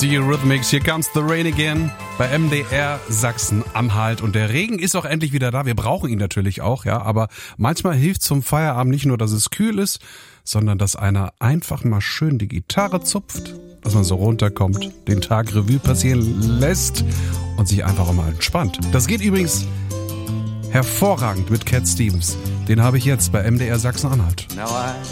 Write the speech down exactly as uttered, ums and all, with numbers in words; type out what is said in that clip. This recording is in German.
Die Eurythmics, Here Comes the Rain Again bei M D R Sachsen-Anhalt. Und der Regen ist auch endlich wieder da. Wir brauchen ihn natürlich auch, ja. Aber manchmal hilft zum Feierabend nicht nur, dass es kühl ist, sondern dass einer einfach mal schön die Gitarre zupft, dass man so runterkommt, den Tag Revue passieren lässt und sich einfach mal entspannt. Das geht übrigens hervorragend mit Cat Stevens. Den habe ich jetzt bei M D R Sachsen-Anhalt. Now I